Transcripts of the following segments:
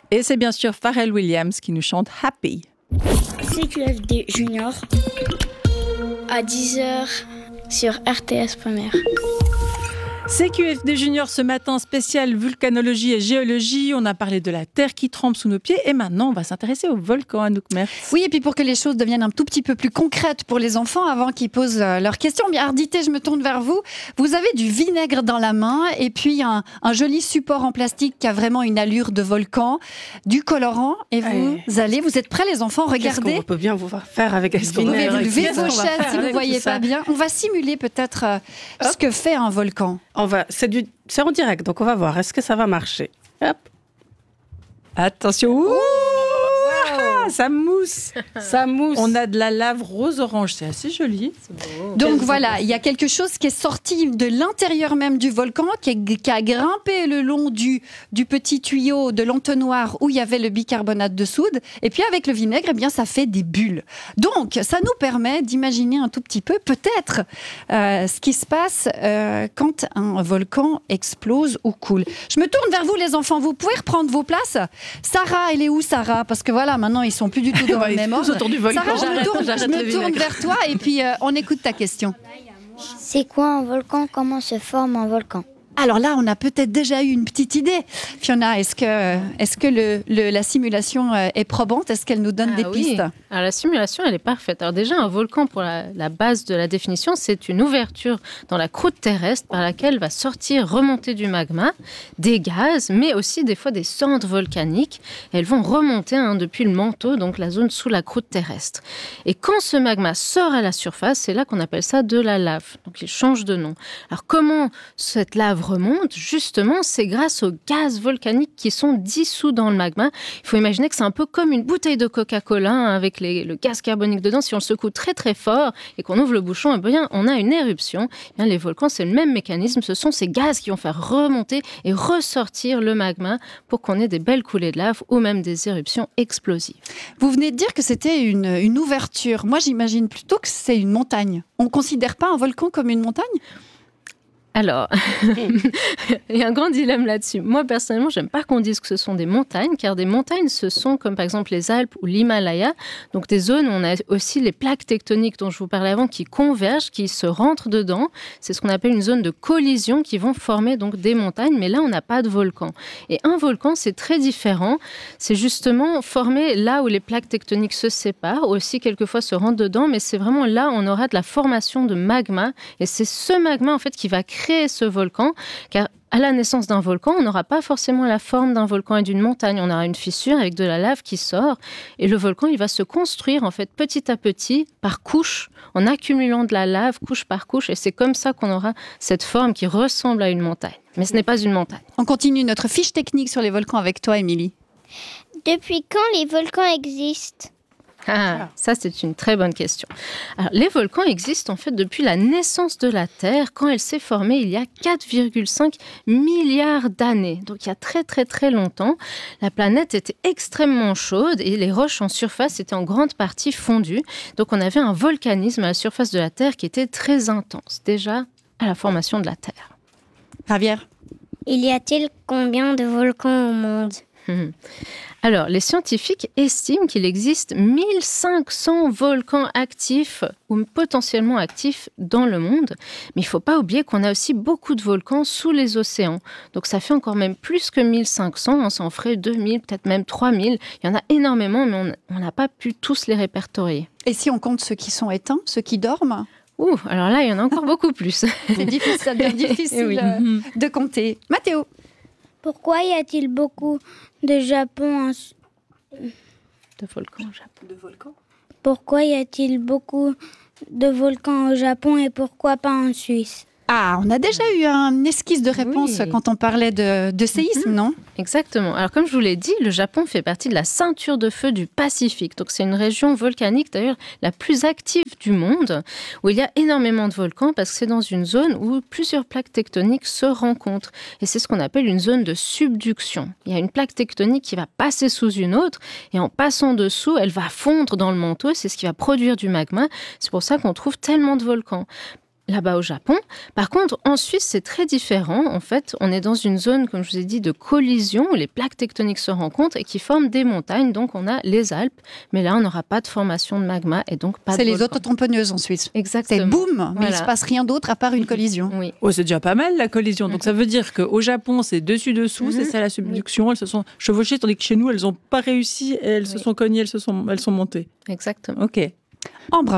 Et c'est bien sûr Pharrell Williams qui nous chante Happy. CQFD Junior à 10h sur RTS.mer. CQFD Junior ce matin, spécial vulcanologie et géologie. On a parlé de la terre qui tremble sous nos pieds et maintenant on va s'intéresser aux volcans, Anouk Merz. Oui, et puis pour que les choses deviennent un tout petit peu plus concrètes pour les enfants avant qu'ils posent leurs questions. Bien, Ardité, je me tourne vers vous. Vous avez du vinaigre dans la main et puis un joli support en plastique qui a vraiment une allure de volcan, du colorant et vous êtes prêts les enfants? Regardez. Qu'est-ce qu'on peut bien vous faire avec ce vinaigre? Vous pouvez lever vos chaises si vous ne voyez pas bien. On va simuler peut-être ce que fait un volcan. C'est en direct, donc on va voir. Est-ce que ça va marcher? Hop. Attention. Ouh, ça mousse. Ça mousse. On a de la lave rose-orange, c'est assez joli. Donc voilà, il y a quelque chose qui est sorti de l'intérieur même du volcan, qui a grimpé le long du petit tuyau de l'entonnoir où il y avait le bicarbonate de soude. Et puis avec le vinaigre, eh bien, ça fait des bulles. Donc ça nous permet d'imaginer un tout petit peu peut-être ce qui se passe quand un volcan explose ou coule. Je me tourne vers vous les enfants, vous pouvez reprendre vos places. Sarah, elle est où Sarah? Parce que voilà, maintenant ils sont plus du tout dans le même ordre. Autour du volcan. Sarah, je me tourne vers toi et puis on écoute ta question. C'est quoi un volcan? Comment se forme un volcan? Alors là, on a peut-être déjà eu une petite idée. Fiona, est-ce que la simulation est probante? Est-ce qu'elle nous donne des pistes? Alors la simulation, elle est parfaite. Alors déjà, un volcan, pour la base de la définition, c'est une ouverture dans la croûte terrestre par laquelle va sortir, remonter du magma, des gaz, mais aussi des fois des cendres volcaniques. Elles vont remonter depuis le manteau, donc la zone sous la croûte terrestre. Et quand ce magma sort à la surface, c'est là qu'on appelle ça de la lave. Donc il change de nom. Alors comment cette lave remonte? Justement, c'est grâce aux gaz volcaniques qui sont dissous dans le magma. Il faut imaginer que c'est un peu comme une bouteille de Coca-Cola avec le gaz carbonique dedans. Si on le secoue très très fort et qu'on ouvre le bouchon, eh bien, on a une éruption. Eh bien, les volcans, c'est le même mécanisme. Ce sont ces gaz qui vont faire remonter et ressortir le magma pour qu'on ait des belles coulées de lave ou même des éruptions explosives. Vous venez de dire que c'était une ouverture. Moi, j'imagine plutôt que c'est une montagne. On ne considère pas un volcan comme une montagne ? Alors, il y a un grand dilemme là-dessus. Moi, personnellement, j'aime pas qu'on dise que ce sont des montagnes, car des montagnes, ce sont comme par exemple les Alpes ou l'Himalaya, donc des zones où on a aussi les plaques tectoniques dont je vous parlais avant qui convergent, qui se rentrent dedans. C'est ce qu'on appelle une zone de collision qui vont former donc des montagnes, mais là, on n'a pas de volcan. Et un volcan, c'est très différent. C'est justement formé là où les plaques tectoniques se séparent, aussi quelquefois se rentrent dedans, mais c'est vraiment là où on aura de la formation de magma, et c'est ce magma, en fait, qui va créer ce volcan, car à la naissance d'un volcan, on n'aura pas forcément la forme d'un volcan et d'une montagne. On aura une fissure avec de la lave qui sort, et le volcan, il va se construire en fait petit à petit, par couches, en accumulant de la lave couche par couche, et c'est comme ça qu'on aura cette forme qui ressemble à une montagne. Mais ce n'est pas une montagne. On continue notre fiche technique sur les volcans avec toi, Émilie. Depuis quand les volcans existent ? Ah, ça c'est une très bonne question. Alors, les volcans existent en fait depuis la naissance de la Terre, quand elle s'est formée il y a 4,5 milliards d'années. Donc il y a très très très longtemps, la planète était extrêmement chaude et les roches en surface étaient en grande partie fondues. Donc on avait un volcanisme à la surface de la Terre qui était très intense, déjà à la formation de la Terre. Javier ? Il y a-t-il combien de volcans au monde ? Alors, les scientifiques estiment qu'il existe 1500 volcans actifs ou potentiellement actifs dans le monde. Mais il ne faut pas oublier qu'on a aussi beaucoup de volcans sous les océans. Donc, ça fait encore même plus que 1500. Ça en ferait 2000, peut-être même 3000. Il y en a énormément, mais on n'a pas pu tous les répertorier. Et si on compte ceux qui sont éteints, ceux qui dorment ? Alors là, il y en a encore beaucoup plus. C'est difficile, ça devient difficile de compter. Mathéo ? Pourquoi y a-t-il beaucoup de volcans au Japon. Pourquoi y a-t-il beaucoup de volcans au Japon et pourquoi pas en Suisse ? Ah, on a déjà eu un esquisse de réponse quand on parlait de séisme, non ? Exactement. Alors, comme je vous l'ai dit, le Japon fait partie de la ceinture de feu du Pacifique. Donc, c'est une région volcanique, d'ailleurs, la plus active du monde, où il y a énormément de volcans, parce que c'est dans une zone où plusieurs plaques tectoniques se rencontrent. Et c'est ce qu'on appelle une zone de subduction. Il y a une plaque tectonique qui va passer sous une autre, et en passant dessous, elle va fondre dans le manteau, c'est ce qui va produire du magma. C'est pour ça qu'on trouve tellement de volcans. là-bas au Japon. Par contre, en Suisse, c'est très différent. En fait, on est dans une zone, comme je vous ai dit, de collision où les plaques tectoniques se rencontrent et qui forment des montagnes. Donc, on a les Alpes, mais là, on n'aura pas de formation de magma et donc pas de C'est les volcan. autotamponneuses en Suisse. Exactement. C'est boum, mais il Voilà. ne se passe rien d'autre à part une collision. Oui. Oh, c'est déjà pas mal la collision. Donc ça veut dire qu'au Japon, c'est dessus-dessous, c'est ça la subduction. Elles se sont chevauchées, tandis que chez nous, elles n'ont pas réussi. Et elles se sont cognées, elles sont montées. Exactement. Ok. Ambre,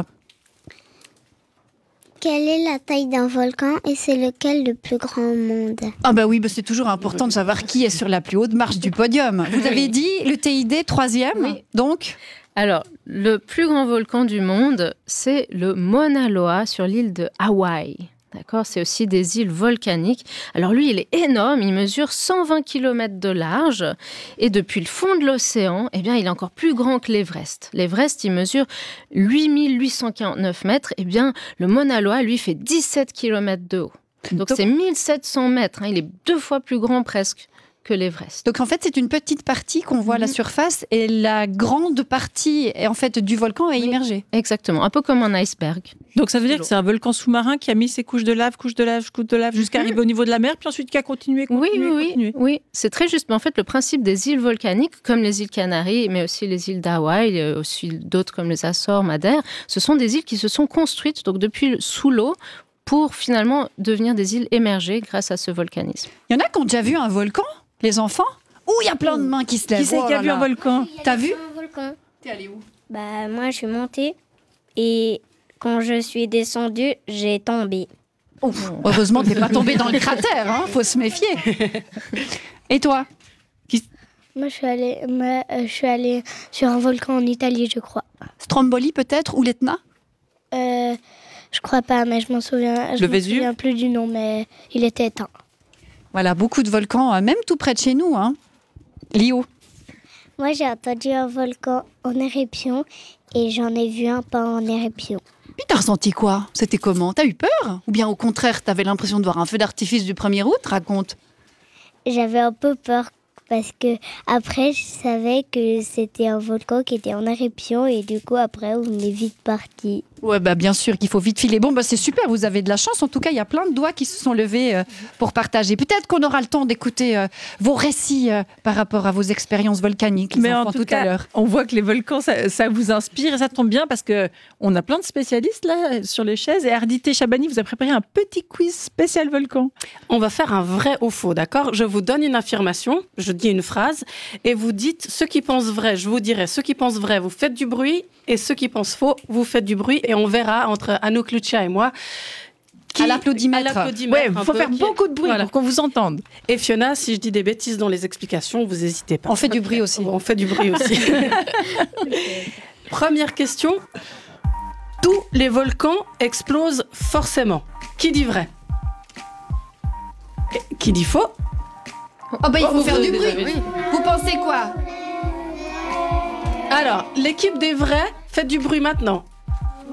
Quelle est la taille d'un volcan et c'est lequel le plus grand au monde? ah bah oui, c'est toujours important de savoir qui est sur la plus haute marche du podium. Vous avez dit le TID 3e, Oui. donc Alors, le plus grand volcan du monde, c'est le Mauna Loa sur l'île de Hawaï. D'accord, c'est aussi des îles volcaniques. Alors lui, il est énorme, il mesure 120 km de large et depuis le fond de l'océan, eh bien, il est encore plus grand que l'Everest. L'Everest, il mesure 8849 mètres. Eh bien, le Mauna Loa, lui, fait 17 km de haut. Donc c'est 1700 mètres. Il est 2 fois plus grand presque que l'Everest. Donc en fait, c'est une petite partie qu'on voit à la surface et la grande partie en fait, du volcan est immergée. Exactement, un peu comme un iceberg. Donc ça veut dire que c'est un volcan sous-marin qui a mis ses couches de lave, jusqu'à arriver au niveau de la mer, puis ensuite qui a continué. Oui, c'est très juste. Mais en fait, le principe des îles volcaniques, comme les îles Canaries, mais aussi les îles d'Hawaï, aussi d'autres comme les Açores, Madère, ce sont des îles qui se sont construites donc depuis sous l'eau pour finalement devenir des îles émergées grâce à ce volcanisme. Il y en a qui ont déjà vu un volcan, les enfants? Ouh, il y a plein de mains qui se lèvent. Qui c'est qui a vu un volcan? T'as vu? Un volcan. T'es allé où? Bah, moi, je suis montée et quand je suis descendue, j'ai tombé. Heureusement que t'es pas tombé dans le cratère, hein, faut se méfier. Et toi? Moi, je suis allée sur un volcan en Italie, je crois. Stromboli peut-être ou l'Etna? Je crois pas, mais je m'en souviens. Je Le me Vésuve? souviens plus du nom, mais il était éteint. Voilà, beaucoup de volcans, même tout près de chez nous. Hein. Lio? Moi, j'ai entendu un volcan en éruption et j'en ai vu un pas en éruption. Puis t'as ressenti quoi? C'était comment? T'as eu peur? Ou bien au contraire, t'avais l'impression de voir un feu d'artifice du 1er août? Raconte. J'avais un peu peur parce que après, je savais que c'était un volcan qui était en éruption et du coup, après, on est vite parti. Ouais, bah bien sûr qu'il faut vite filer. Bon, bah c'est super, vous avez de la chance. En tout cas, il y a plein de doigts qui se sont levés pour partager. Peut-être qu'on aura le temps d'écouter vos récits par rapport à vos expériences volcaniques, les Mais enfants, en tout à cas, l'heure. on voit que les volcans, ça vous inspire et ça tombe bien parce que on a plein de spécialistes là sur les chaises. Et Ardité Chabani vous a préparé un petit quiz spécial volcan. On va faire un vrai ou faux, d'accord? Je vous donne une affirmation, je dis une phrase, et vous dites ceux qui pensent vrai, je vous dirai ceux qui pensent vrai, vous faites du bruit, et ceux qui pensent faux, vous faites du bruit, et on verra entre Anouk Lucia et moi À l'applaudimètre. Ouais, il faut faire beaucoup de bruit pour qu'on vous entende. Et Fiona, si je dis des bêtises dans les explications, vous n'hésitez pas. On fait du bruit aussi. On fait du bruit aussi. Première question. Tous les volcans explosent forcément. Qui dit vrai? Et qui dit faux? Oh bah il faut vous faire du avez bruit. déjà vu. Vous pensez quoi? Alors, l'équipe des vrais, faites du bruit maintenant.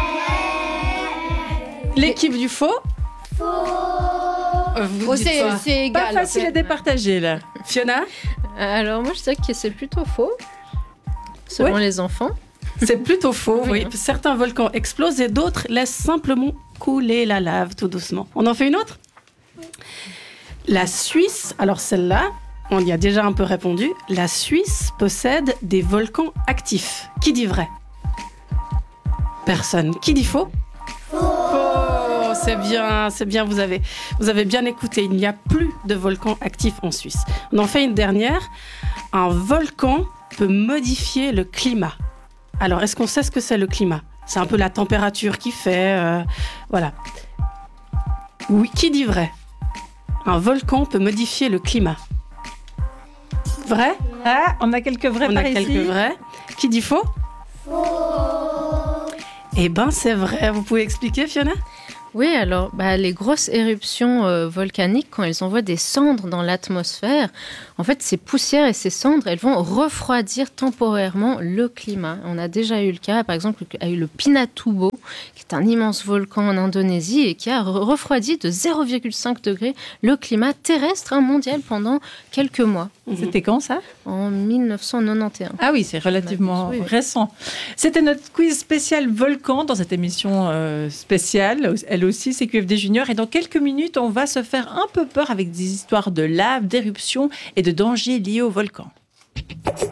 L'équipe du faux? Faux. Vous Oh, dites quoi? c'est Pas égal. facile à départager là. Fiona? Alors moi, je dirais que c'est plutôt faux, selon les enfants. C'est plutôt faux, oui. Oui. Certains volcans explosent et d'autres laissent simplement couler la lave tout doucement. On en fait une autre? La Suisse, alors celle-là, on y a déjà un peu répondu. La Suisse possède des volcans actifs. Qui dit vrai? Personne. Qui dit faux? Faux. C'est bien, vous avez bien écouté. Il n'y a plus de volcans actifs en Suisse. On en fait une dernière. Un volcan peut modifier le climat. Alors, est-ce qu'on sait ce que c'est le climat? C'est un peu la température qui fait... voilà. Oui, qui dit vrai? Un volcan peut modifier le climat. Vrai? Ah, on a quelques vrais On par a ici. quelques vrais. Qui dit faux? Faux. Eh ben, c'est vrai. Vous pouvez expliquer, Fiona? Oui, alors les grosses éruptions volcaniques, quand elles envoient des cendres dans l'atmosphère, en fait, ces poussières et ces cendres, elles vont refroidir temporairement le climat. On a déjà eu le cas, par exemple, il y a eu le Pinatubo, qui est un immense volcan en Indonésie et qui a refroidi de 0,5 degré le climat terrestre mondial pendant quelques mois, C'était quand ça? en 1991. Ah oui, c'est relativement Oui. récent. C'était notre quiz spécial volcan dans cette émission spéciale, elle elle aussi, c'est QFD Junior. Et dans quelques minutes, on va se faire un peu peur avec des histoires de lave, d'éruption et de dangers liés au volcan.